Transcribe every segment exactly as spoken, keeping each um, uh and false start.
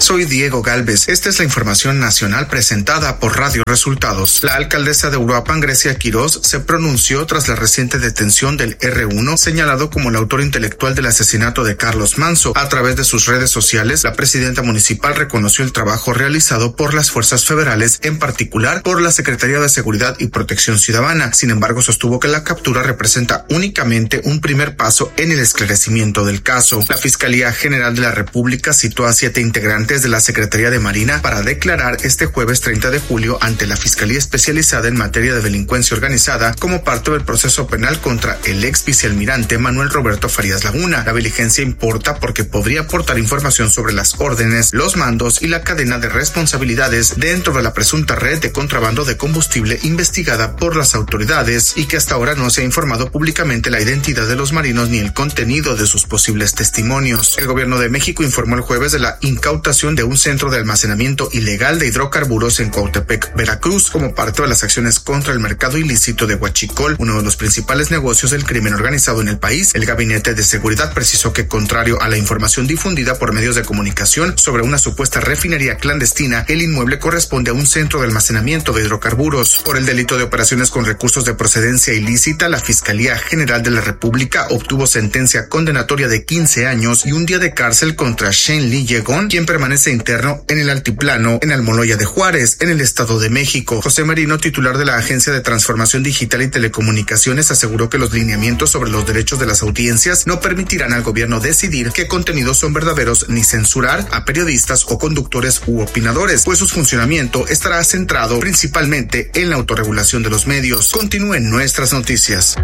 Soy Diego Galvez. Esta es la información nacional presentada por Radio Resultados. La alcaldesa de Uruapan, Grecia Quirós, se pronunció tras la reciente detención del erre uno, señalado como el autor intelectual del asesinato de Carlos Manzo. A través de sus redes sociales, la presidenta municipal reconoció el trabajo realizado por las fuerzas federales, en particular por la Secretaría de Seguridad y Protección Ciudadana. Sin embargo, sostuvo que la captura representa únicamente un primer paso en el esclarecimiento del caso. La Fiscalía General de la República citó a siete integrantes de la Secretaría de Marina para declarar este jueves treinta de julio ante la Fiscalía Especializada en Materia de Delincuencia Organizada como parte del proceso penal contra el ex vicealmirante Manuel Roberto Farías Laguna. La diligencia importa porque podría aportar información sobre las órdenes, los mandos y la cadena de responsabilidades dentro de la presunta red de contrabando de combustible investigada por las autoridades y que hasta ahora no se ha informado públicamente la identidad de los marinos ni el contenido de sus posibles testimonios. El gobierno de México informó el jueves de la incautación de un centro de almacenamiento ilegal de hidrocarburos en Cuautepec, Veracruz, como parte de las acciones contra el mercado ilícito de huachicol, uno de los principales negocios del crimen organizado en el país. El Gabinete de Seguridad precisó que, contrario a la información difundida por medios de comunicación sobre una supuesta refinería clandestina, el inmueble corresponde a un centro de almacenamiento de hidrocarburos. Por el delito de operaciones con recursos de procedencia ilícita, la Fiscalía General de la República obtuvo sentencia condenatoria de quince años y un día de cárcel contra Shen Li Yegon, quien permanece interno en el altiplano en Almoloya de Juárez, en el Estado de México. José Merino, titular de la Agencia de Transformación Digital y Telecomunicaciones, aseguró que los lineamientos sobre los derechos de las audiencias no permitirán al gobierno decidir qué contenidos son verdaderos ni censurar a periodistas o conductores u opinadores, pues su funcionamiento estará centrado principalmente en la autorregulación de los medios. Continúen nuestras noticias.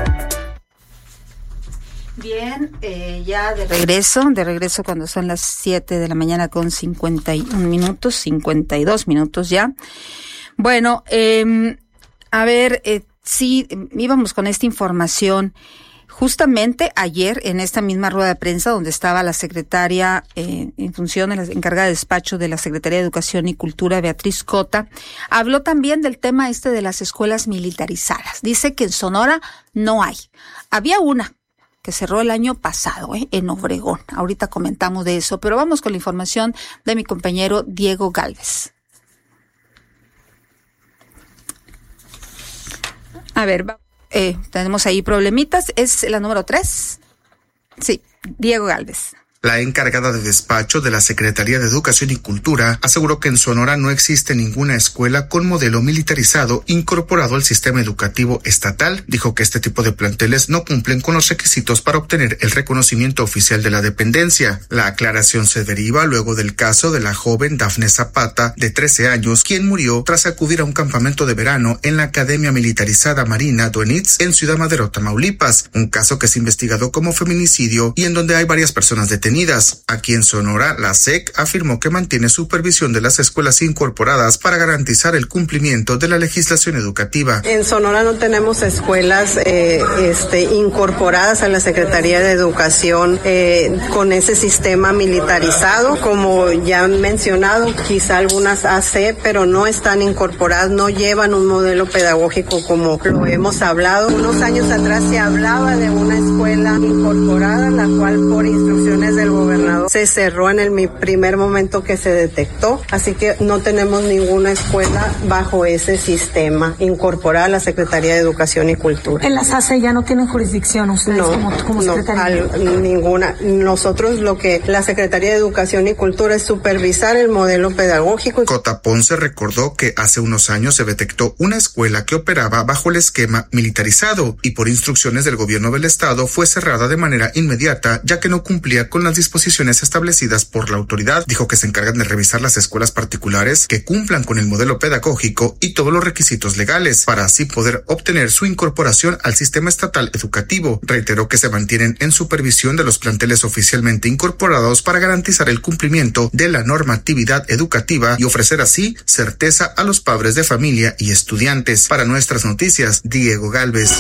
Bien, eh, ya de regreso, de regreso cuando son las siete de la mañana con cincuenta y un minutos, cincuenta y dos minutos ya. Bueno, eh, a ver, eh, sí, íbamos con esta información. Justamente ayer, en esta misma rueda de prensa, donde estaba la secretaria eh, en función de la encargada de despacho de la Secretaría de Educación y Cultura, Beatriz Cota, habló también del tema este de las escuelas militarizadas. Dice que en Sonora no hay. Había una que cerró el año pasado, ¿eh? en Obregón. Ahorita comentamos de eso, pero vamos con la información de mi compañero Diego Galvez. A ver, eh, tenemos ahí problemitas. ¿Es la número tres? Sí, Diego Galvez. La encargada de despacho de la Secretaría de Educación y Cultura aseguró que en Sonora no existe ninguna escuela con modelo militarizado incorporado al sistema educativo estatal. Dijo que este tipo de planteles no cumplen con los requisitos para obtener el reconocimiento oficial de la dependencia. La aclaración se deriva luego del caso de la joven Dafne Zapata, de trece años, quien murió tras acudir a un campamento de verano en la Academia Militarizada Marina Duenitz en Ciudad Madero, Tamaulipas, un caso que es investigado como feminicidio y en donde hay varias personas detenidas. Aquí en Sonora, la S E C afirmó que mantiene supervisión de las escuelas incorporadas para garantizar el cumplimiento de la legislación educativa. En Sonora no tenemos escuelas eh, este, incorporadas a la Secretaría de Educación eh, con ese sistema militarizado. Como ya han mencionado, quizá algunas A C, pero no están incorporadas, no llevan un modelo pedagógico como lo hemos hablado. Unos años atrás se hablaba de una escuela incorporada, la cual por instrucciones de el gobernador se cerró en el mi primer momento que se detectó, así que no tenemos ninguna escuela bajo ese sistema incorporada a la Secretaría de Educación y Cultura. En las A C ya no tienen jurisdicción ustedes no, como, como no, secretaría. Al, ninguna. Nosotros lo que la Secretaría de Educación y Cultura es supervisar el modelo pedagógico. Cota Ponce recordó que hace unos años se detectó una escuela que operaba bajo el esquema militarizado y por instrucciones del gobierno del estado fue cerrada de manera inmediata ya que no cumplía con las disposiciones establecidas por la autoridad. Dijo que se encargan de revisar las escuelas particulares que cumplan con el modelo pedagógico y todos los requisitos legales para así poder obtener su incorporación al sistema estatal educativo. Reiteró que se mantienen en supervisión de los planteles oficialmente incorporados para garantizar el cumplimiento de la normatividad educativa y ofrecer así certeza a los padres de familia y estudiantes. Para nuestras noticias, Diego Galvez.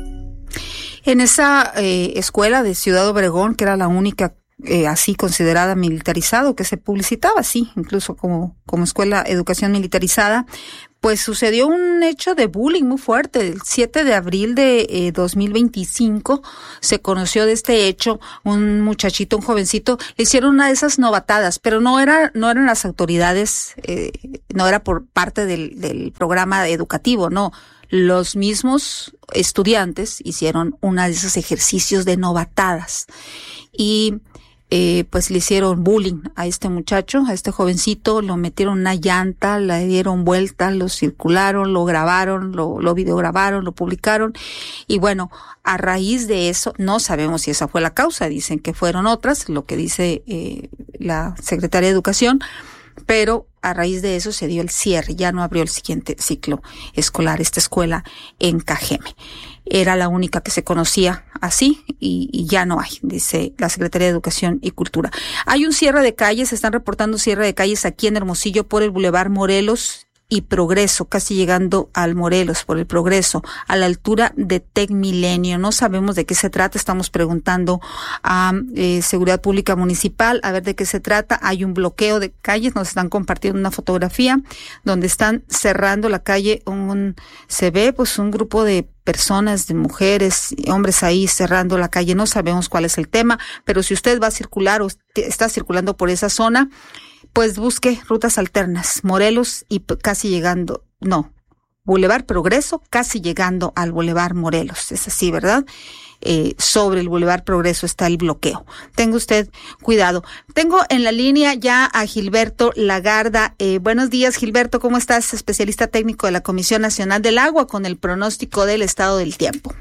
En esa eh, escuela de Ciudad Obregón, que era la única Eh, así considerada militarizado, que se publicitaba así, incluso como, como escuela educación militarizada, pues sucedió un hecho de bullying muy fuerte. El siete de abril de eh, dos mil veinticinco se conoció de este hecho. Un muchachito, un jovencito, le hicieron una de esas novatadas, pero no era, no eran las autoridades, eh, no era por parte del, del programa educativo, no. Los mismos estudiantes hicieron uno de esos ejercicios de novatadas y Eh, pues le hicieron bullying a este muchacho, a este jovencito, lo metieron en una llanta, le dieron vuelta, lo circularon, lo grabaron, lo, lo videograbaron, lo publicaron, y bueno, a raíz de eso, no sabemos si esa fue la causa, dicen que fueron otras, lo que dice eh, la Secretaría de Educación, pero a raíz de eso se dio el cierre, ya no abrió el siguiente ciclo escolar esta escuela en Cajeme. Era la única que se conocía así y, y ya no hay, dice la Secretaría de Educación y Cultura. Hay un cierre de calles, se están reportando cierre de calles aquí en Hermosillo por el Boulevard Morelos y Progreso, casi llegando al Morelos por el Progreso, a la altura de Tecmilenio. No sabemos de qué se trata, estamos preguntando a eh, Seguridad Pública Municipal a ver de qué se trata. Hay un bloqueo de calles, nos están compartiendo una fotografía donde están cerrando la calle, un, se ve pues un grupo de personas, de mujeres y hombres ahí cerrando la calle. No sabemos cuál es el tema, pero si usted va a circular o está circulando por esa zona, pues busque rutas alternas, Morelos y p- casi llegando, no, Boulevard Progreso, casi llegando al Boulevard Morelos, es así, ¿verdad? Eh, sobre el Boulevard Progreso está el bloqueo. Tenga usted cuidado. Tengo en la línea ya a Gilberto Lagarda. Eh, buenos días, Gilberto, ¿cómo estás? Especialista técnico de la Comisión Nacional del Agua con el pronóstico del estado del tiempo.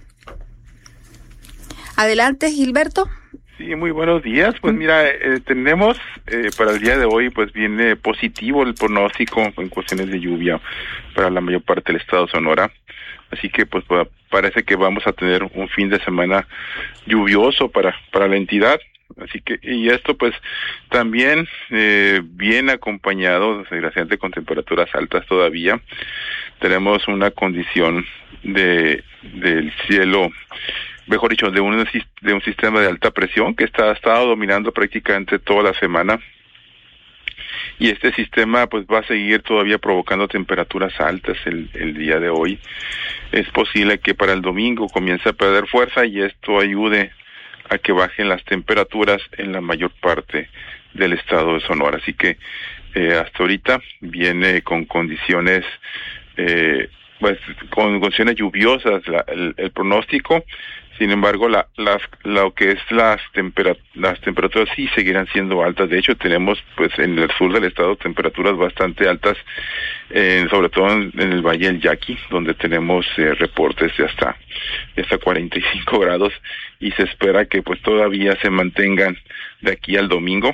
Adelante, Gilberto. Sí, muy buenos días. Pues mira, eh, tenemos eh, para el día de hoy, pues viene positivo el pronóstico en cuestiones de lluvia para la mayor parte del estado de Sonora. Así que pues parece que vamos a tener un fin de semana lluvioso para para la entidad. Así que, y esto pues también eh, viene acompañado, desgraciadamente, con temperaturas altas todavía. Tenemos una condición de del cielo, mejor dicho, de un de un sistema de alta presión que está ha estado dominando prácticamente toda la semana. Y este sistema pues va a seguir todavía provocando temperaturas altas el, el día de hoy. Es posible que para el domingo comience a perder fuerza y esto ayude a que bajen las temperaturas en la mayor parte del estado de Sonora. Así que eh, hasta ahorita viene con condiciones eh, pues con condiciones lluviosas la, el, el pronóstico. Sin embargo, la, las, lo que es las, tempera, las temperaturas sí seguirán siendo altas. De hecho, tenemos pues en el sur del estado temperaturas bastante altas, eh, sobre todo en, en el Valle del Yaqui, donde tenemos eh, reportes de hasta, de hasta cuarenta y cinco grados, y se espera que pues todavía se mantengan de aquí al domingo.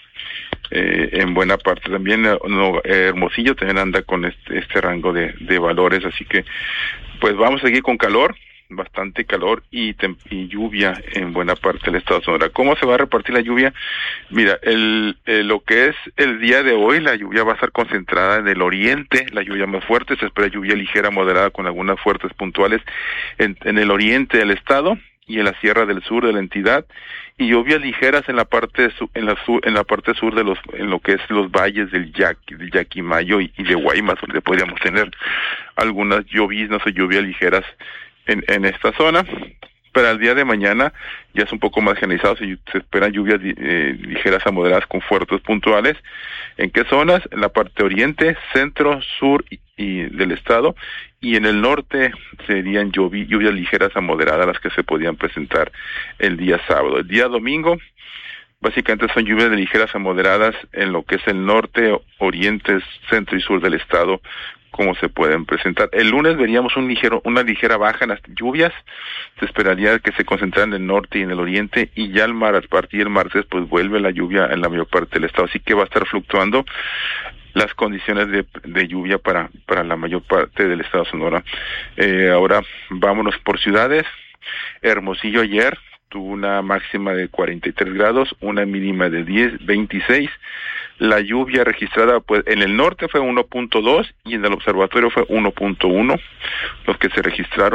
Eh, en buena parte también no, Hermosillo también anda con este, este rango de, de valores, así que pues vamos a seguir con calor, bastante calor y, tem- y lluvia en buena parte del estado de Sonora. ¿Cómo se va a repartir la lluvia? Mira, el, el lo que es el día de hoy, la lluvia va a estar concentrada en el oriente, la lluvia más fuerte, se espera lluvia ligera moderada con algunas fuertes puntuales en, en el oriente del estado y en la sierra del sur de la entidad, y lluvias ligeras en la parte su, en la sur, en la parte sur de los en lo que es los valles del Yaqui, del Yaquimayo y, y de Guaymas, donde podríamos tener algunas lloviznas o lluvias ligeras en, en esta zona. Para el día de mañana ya es un poco más generalizado, se, se esperan lluvias eh, ligeras a moderadas con fuertes puntuales. ¿En qué zonas? En la parte oriente, centro, sur y, y del estado, y en el norte serían lluvi, lluvias ligeras a moderadas las que se podían presentar el día sábado. El día domingo básicamente son lluvias de ligeras a moderadas en lo que es el norte, oriente, centro y sur del estado, como se pueden presentar. El lunes veríamos un ligero, una ligera baja en las lluvias, se esperaría que se concentraran en el norte y en el oriente, y ya al mar, a partir del martes pues vuelve la lluvia en la mayor parte del estado, así que va a estar fluctuando las condiciones de, de lluvia para, para la mayor parte del estado de Sonora. Eh, ahora vámonos por ciudades. Hermosillo ayer tuvo una máxima de cuarenta y tres grados, una mínima de diez, veintiséis. La lluvia registrada pues en el norte fue uno punto dos y en el observatorio fue uno punto uno, los que se registraron.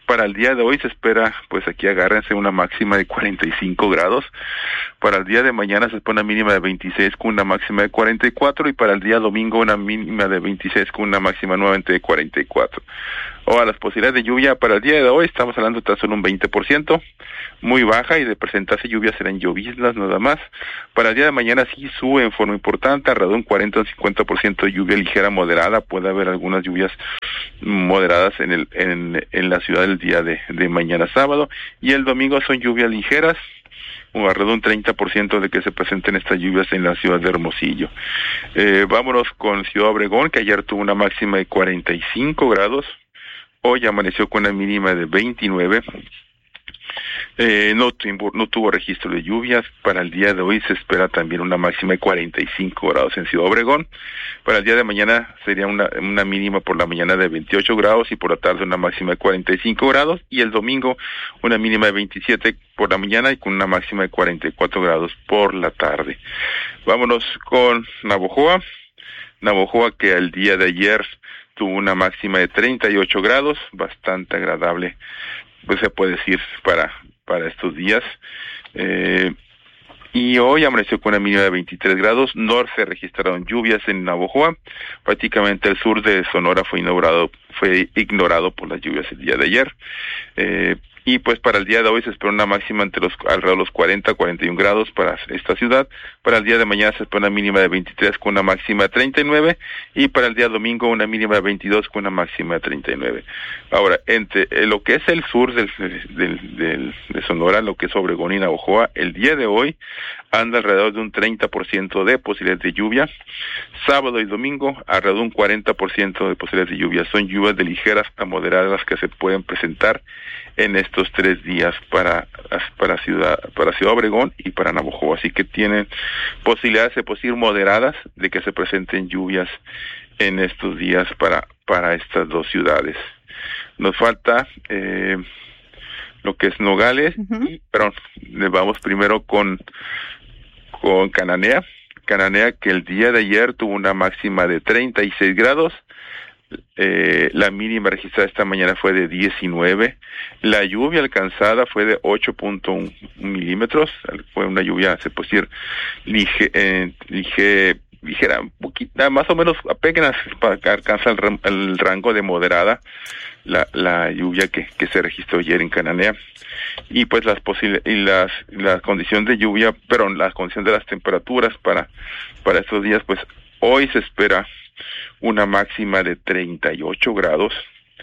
Para el día de hoy se espera, pues aquí agárrense, una máxima de cuarenta y cinco grados. Para el día de mañana se espera una mínima de veintiséis con una máxima de cuarenta y cuatro, y para el día domingo una mínima de veintiséis con una máxima nuevamente de cuarenta y cuatro. Ahora, las posibilidades de lluvia para el día de hoy estamos hablando de tan solo un veinte por ciento, muy baja, y de presentarse lluvias serán lloviznas nada más. Para el día de mañana sí sube en forma importante, alrededor de un cuarenta o cincuenta por ciento de lluvia ligera moderada. Puede haber algunas lluvias moderadas en el en, en la ciudad el día de, de mañana sábado, y el domingo son lluvias ligeras, o alrededor de un treinta por ciento de que se presenten estas lluvias en la ciudad de Hermosillo. Eh, vámonos con Ciudad Obregón, que ayer tuvo una máxima de cuarenta y cinco grados, hoy amaneció con una mínima de veintinueve. Eh, no, tuvo, no tuvo registro de lluvias. Para el día de hoy se espera también una máxima de cuarenta y cinco grados en Ciudad Obregón. Para el día de mañana sería una, una mínima por la mañana de veintiocho grados y por la tarde una máxima de cuarenta y cinco grados, y el domingo una mínima de veintisiete por la mañana y con una máxima de cuarenta y cuatro grados por la tarde. Vámonos con Navojoa. Navojoa, que el día de ayer tuvo una máxima de treinta y ocho grados, bastante agradable, pues se puede decir para para estos días, eh, y hoy amaneció con una mínima de veintitrés grados. No se registraron lluvias en Navojoa, prácticamente el sur de Sonora fue ignorado, fue ignorado por las lluvias el día de ayer, eh, y pues para el día de hoy se espera una máxima entre los alrededor de los cuarenta a cuarenta y un grados para esta ciudad. Para el día de mañana se espera una mínima de veintitrés con una máxima de treinta y nueve, y para el día domingo una mínima de veintidós con una máxima de treinta y nueve. Ahora, entre eh, lo que es el sur del, del, del, de Sonora, lo que es Obregón y Navojoa, el día de hoy anda alrededor de un treinta por ciento de posibilidades de lluvia. Sábado y domingo alrededor de un cuarenta por ciento de posibilidades de lluvia. Son lluvias de ligeras a moderadas las que se pueden presentar en estos tres días para para ciudad para Ciudad Obregón y para Navojoa, así que tienen posibilidades, se puede decir, moderadas de que se presenten lluvias en estos días para para estas dos ciudades. Nos falta eh, lo que es Nogales, uh-huh. y, perdón, vamos primero con con Cananea. Cananea, que el día de ayer tuvo una máxima de treinta y seis grados. Eh, la mínima registrada esta mañana fue de diecinueve. La lluvia alcanzada fue de ocho punto uno milímetros. Fue una lluvia, se puede decir, lige, eh, lige, ligera, poquita, más o menos apenas alcanza el, el rango de moderada la, la lluvia que, que se registró ayer en Cananea. Y pues las posibles y las las condiciones de lluvia, pero las condiciones de las temperaturas para para estos días, pues hoy se espera una máxima de treinta y ocho grados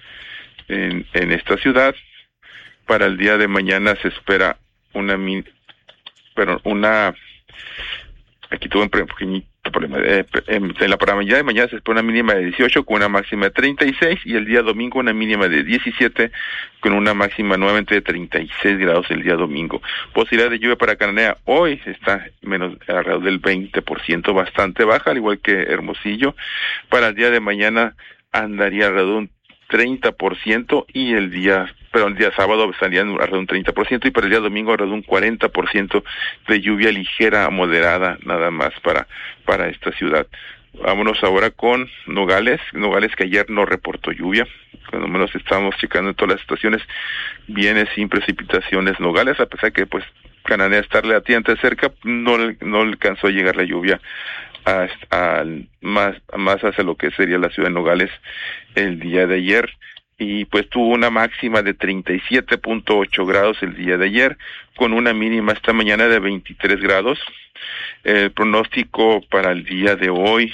en, en esta ciudad. Para el día de mañana se espera una, pero una, aquí tuve un pequeñito problema, eh, en la para mañana de mañana se espera una mínima de dieciocho con una máxima de treinta y seis, y el día domingo una mínima de diecisiete con una máxima nuevamente de treinta y seis grados el día domingo. Posibilidad de lluvia para Cananea hoy está menos alrededor del veinte por ciento, bastante baja, al igual que Hermosillo. Para el día de mañana andaría alrededor de un treinta por ciento, y el día pero el día sábado estaría alrededor de un treinta por ciento, y para el día domingo alrededor de un cuarenta por ciento de lluvia ligera a moderada nada más para para esta ciudad. Vámonos ahora con Nogales. Nogales, que ayer no reportó lluvia, cuando menos estamos checando en todas las estaciones, viene sin precipitaciones Nogales, a pesar que pues Cananea está relativamente cerca, no no alcanzó a llegar la lluvia a, a más más hacia lo que sería la ciudad de Nogales el día de ayer. Y pues tuvo una máxima de treinta y siete punto ocho grados el día de ayer, con una mínima esta mañana de veintitrés grados. El pronóstico para el día de hoy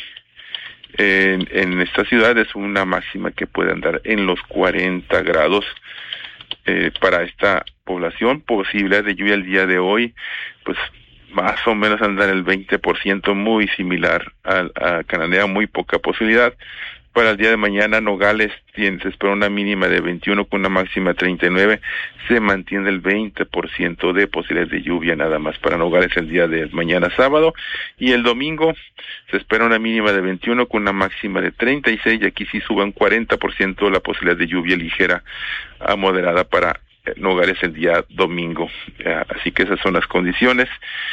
en, en esta ciudad es una máxima que puede andar en los cuarenta grados eh, para esta población. Posibilidad de lluvia el día de hoy, pues más o menos andar el veinte por ciento, muy similar a, a Cananea, muy poca posibilidad. Para el día de mañana Nogales tiene, se espera una mínima de veintiuno con una máxima de treinta y nueve, se mantiene el veinte por ciento de posibilidades de lluvia nada más para Nogales el día de mañana sábado, y el domingo se espera una mínima de veintiuno con una máxima de treinta y seis, y aquí sí suben cuarenta por ciento la posibilidad de lluvia ligera a moderada para Nogales el día domingo. Así que esas son las condiciones.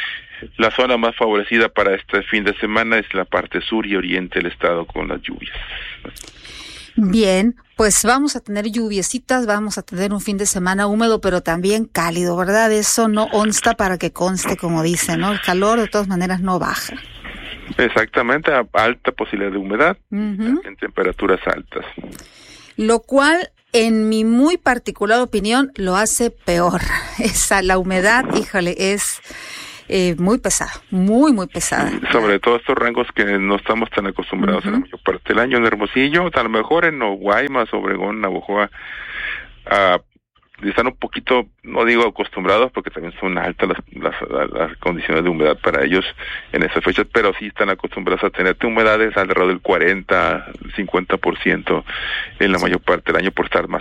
La zona más favorecida para este fin de semana es la parte sur y oriente del estado con las lluvias. Bien, Pues vamos a tener lluviecitas, vamos a tener un fin de semana húmedo, pero también cálido, ¿verdad? Eso no consta para que conste, como dicen, ¿no? El calor de todas maneras no baja. Exactamente, alta posibilidad de humedad, uh-huh. en temperaturas altas. Lo cual, en mi muy particular opinión, lo hace peor. Esa, la humedad, híjole, es... Eh, muy pesada, muy, muy pesada. Sobre todo estos rangos que no estamos tan acostumbrados uh-huh. en la mayor parte del año. En Hermosillo, a lo mejor en Guaymas, Obregón, Navojoa, uh, están un poquito, no digo acostumbrados, porque también son altas las, las, las condiciones de humedad para ellos en esas fechas, pero sí están acostumbrados a tener humedades alrededor del cuarenta, cincuenta por ciento en la mayor parte del año por estar más